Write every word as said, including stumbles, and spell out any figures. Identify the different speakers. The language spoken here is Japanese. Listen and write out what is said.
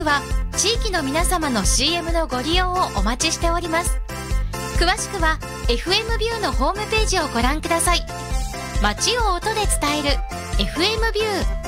Speaker 1: は地域の皆様の シーエム のご利用をお待ちしております。詳しくは エフエム ビューのホームページをご覧ください。街を音で伝える エフエム ビュー。